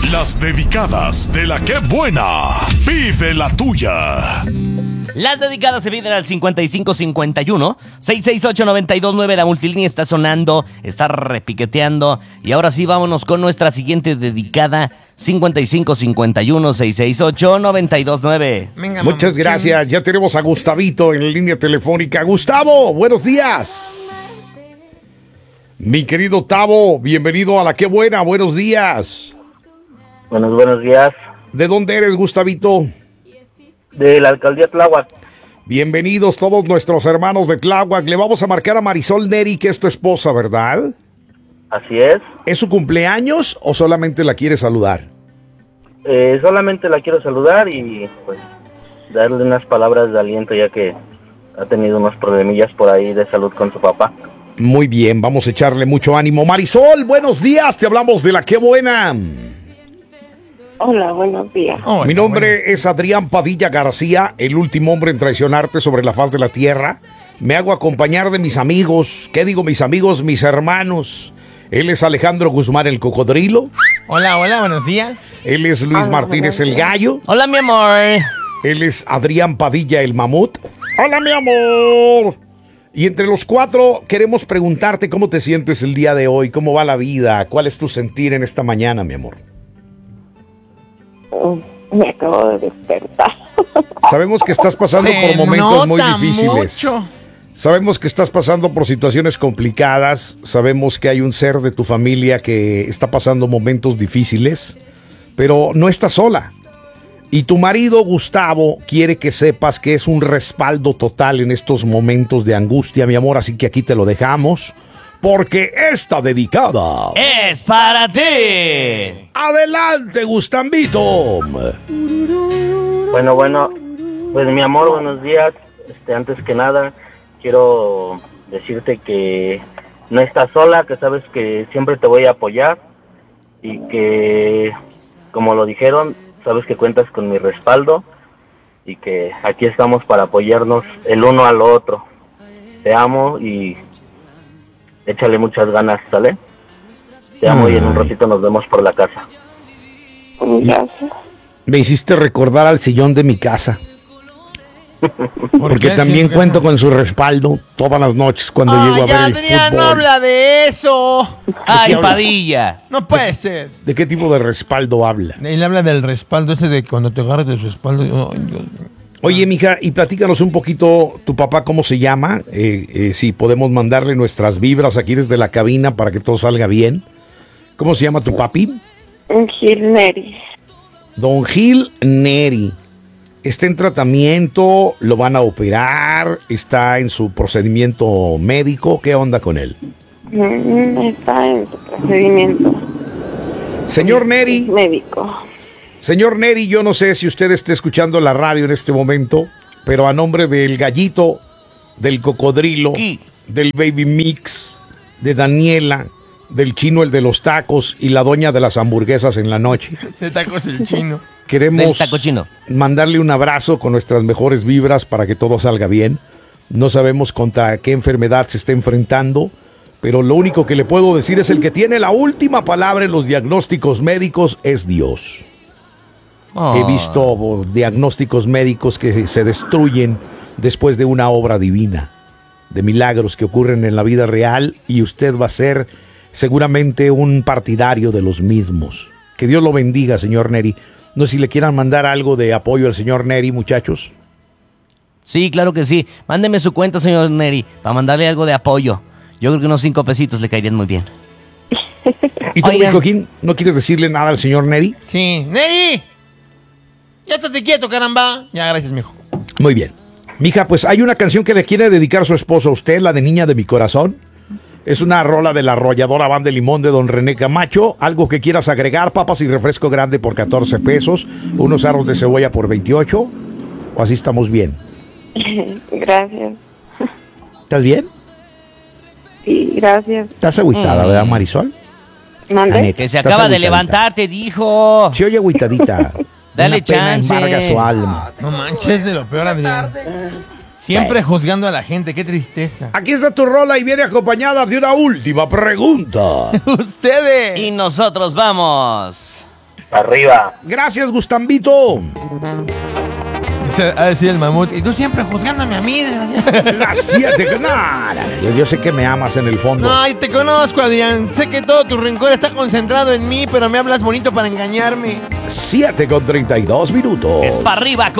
Las dedicadas de la que buena. Pide la tuya. Las dedicadas se piden al 5551-668-929. La multilínea está sonando, está repiqueteando. Y ahora sí, vámonos con nuestra siguiente dedicada, 5551-668-929. Venga, Muchas gracias. Ya tenemos a Gustavito en la línea telefónica. Gustavo, buenos días. Mi querido Tavo, bienvenido a La Qué Buena. Buenos días. Buenos días. ¿De dónde eres, Gustavito? De la alcaldía Tláhuac. Bienvenidos todos nuestros hermanos de Tláhuac. Le vamos a marcar a Marisol Neri, que es tu esposa, ¿verdad? Así es. ¿Es su cumpleaños o solamente la quiere saludar? Solamente la quiero saludar y pues darle unas palabras de aliento, ya que ha tenido unos problemillas por ahí de salud con su papá. Muy bien, vamos a echarle mucho ánimo. Marisol, buenos días, te hablamos de La Qué Buena. Hola, buenos días. Hola, Mi nombre es Adrián Padilla García, el último hombre en traicionarte sobre la faz de la tierra. Me hago acompañar de mis amigos. ¿Qué digo mis amigos? Mis hermanos. Él es Alejandro Guzmán el Cocodrilo. Hola, buenos días. Él es Luis Martínez el Gallo. Hola, mi amor. Él es Adrián Padilla el Mamut. Hola, mi amor. Y entre los cuatro queremos preguntarte cómo te sientes el día de hoy, cómo va la vida, cuál es tu sentir en esta mañana, mi amor. Me acabo de despertar. Sabemos que estás pasando Se por momentos muy nota difíciles. mucho. Sabemos que estás pasando por situaciones complicadas. Sabemos que hay un ser de tu familia que está pasando momentos difíciles, pero no estás sola. Y tu marido, Gustavo, quiere que sepas que es un respaldo total en estos momentos de angustia, mi amor. Así que aquí te lo dejamos, porque está dedicada. Es para ti. ¡Adelante, Gustambito! Bueno, pues mi amor, buenos días. Antes que nada, quiero decirte que no estás sola, que sabes que siempre te voy a apoyar y que, como lo dijeron, sabes que cuentas con mi respaldo y que aquí estamos para apoyarnos el uno al otro. Te amo y échale muchas ganas, ¿sale? Te amo y en un ratito nos vemos por la casa. Gracias. Me hiciste recordar al sillón de mi casa. Porque qué? también Sí, cuento con su respaldo todas las noches cuando llego a ver el Adrián, no fútbol. habla de eso. Ay, habla? Padilla. No puede ser. ¿De qué tipo de respaldo habla? Él habla del respaldo ese de cuando te agarras de su espalda. Ay, Dios mío. Oye, mija, y platícanos un poquito, tu papá, ¿cómo se llama? Si podemos mandarle nuestras vibras aquí desde la cabina para que todo salga bien. ¿Cómo se llama tu papi? Gil Neri. Don Gil Neri. Está en tratamiento, lo van a operar, está en su procedimiento médico. ¿Qué onda con él? Está en su procedimiento Señor Neri, médico. señor Neri, yo no sé si usted esté escuchando la radio en este momento, pero a nombre del Gallito, del Cocodrilo, ¿Qué? del Baby Mix, de Daniela, del Chino el de los tacos y la doña de las hamburguesas en la noche, De tacos el chino. queremos Del taco chino. mandarle un abrazo con nuestras mejores vibras para que todo salga bien. No sabemos contra qué enfermedad se está enfrentando, pero lo único que le puedo decir es el que tiene la última palabra en los diagnósticos médicos es Dios. Oh. He visto diagnósticos médicos que se destruyen después de una obra divina, de milagros que ocurren en la vida real, y usted va a ser seguramente un partidario de los mismos. Que Dios lo bendiga, señor Neri. No sé si le quieran mandar algo de apoyo al señor Neri, muchachos. Sí, claro que sí. Mándeme su cuenta, señor Neri, para mandarle algo de apoyo. Yo creo que unos 5 pesitos le caerían muy bien. ¿Y tú, Oigan. Coquín, no quieres decirle nada al señor Neri? Sí. ¡Neri! Ya estate quieto, caramba. Ya, gracias, mijo. Muy bien. Mija, pues hay una canción que le quiere dedicar su esposo a usted, la de Niña de mi Corazón. Es una rola de la arrolladora Van de Limón de Don René Camacho. Algo que quieras agregar, papas y refresco grande por 14 pesos, unos aros de cebolla por 28, o así estamos bien. Gracias. ¿Estás bien? Sí, gracias. ¿Estás agüitada, verdad, Marisol? La ¿Mande? neta, Que se estás acaba de agüitadita. levantar, te dijo. Se oye agüitadita. Dale Una pena chance. embarga su alma. No manches, de lo peor, Adrián. Siempre juzgando a la gente, qué tristeza. Aquí está tu rola y viene acompañada de una última pregunta. Ustedes. Y nosotros vamos. Para arriba. Gracias, Gustambito. Dice, a decir el mamut, y tú siempre juzgándome a mí, desgraciado. Las 7. Yo sé que me amas en el fondo. Ay, te conozco, Adrián. Sé que todo tu rencor está concentrado en mí, pero me hablas bonito para engañarme. 7:32. Es para arriba.